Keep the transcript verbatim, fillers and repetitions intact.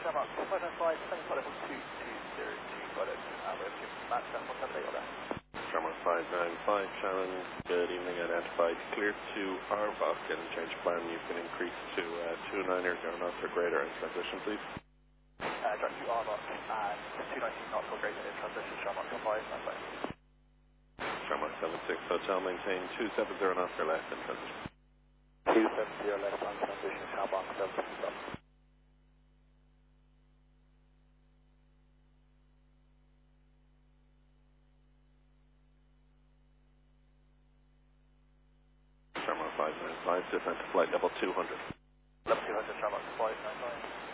Shamrock five nine five, descending flight level two two zero two, flight level two, and we're giving Matt seven one seven eight order. Shamrock five nine five, Shannon, good evening, identified, clear to R V O C, and change plan, you can increase to uh, two niners, zero knots or greater in transition, please. Uh, direct to R V O C, and two nineteen knots or greater in transition, Shamrock five nine five. Shamrock seven six, hotel, maintain two seven zero knots or less in transition. two seven zero less on transition, Shamrock seven six stop. Shamrock five nine five, descent to flight level two hundred. Level two hundred, Shamrock five nine five.